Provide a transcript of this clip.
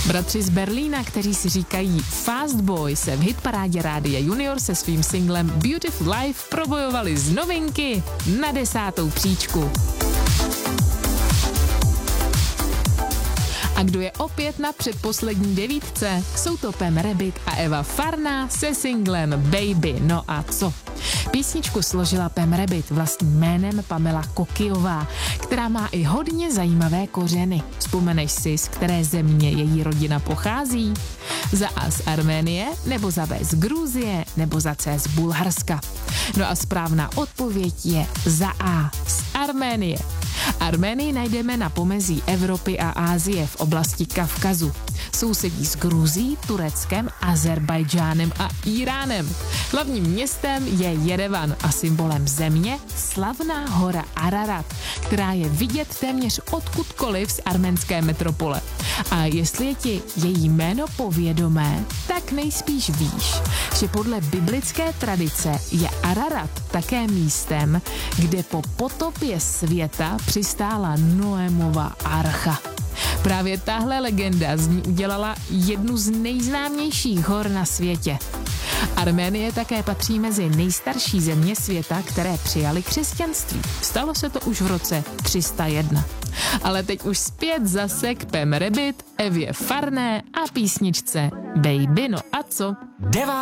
Bratři z Berlína, kteří si říkají Fast Boy, se v hitparádě Rádia Junior se svým singlem Beautiful Life probojovali z novinky na 10. příčku. A kdo je opět na předposlední 9? Jsou to Pam Rabbit a Eva Farná se singlem Baby, no a co? Písničku složila Pam Rabbit vlastním jménem Pamela Kokiová, která má i hodně zajímavé kořeny. Vzpomeneš si, z které země její rodina pochází? Za A z Arménie, nebo za B z Gruzie, nebo za C z Bulharska? No a správná odpověď je za A z Arménie. Arménii najdeme na pomezí Evropy a Asie v oblasti Kavkazu. Sousedí s Gruzií, Tureckem, Azerbajdžánem a Íránem. Hlavním městem je Jerevan a symbolem země slavná hora Ararat, která je vidět téměř odkudkoliv z arménské metropole. A jestli je ti její jméno povědomé, tak nejspíš víš, že podle biblické tradice je Ararat také místem, kde po potopě světa přistála Noémova archa. Právě tahle legenda z ní udělala jednu z nejznámějších hor na světě. Arménie také patří mezi nejstarší země světa, které přijaly křesťanství. Stalo se to už v roce 301. Ale teď už zpět zase k Pam Rabbit, Evě Farné a písničce Baby, no a co?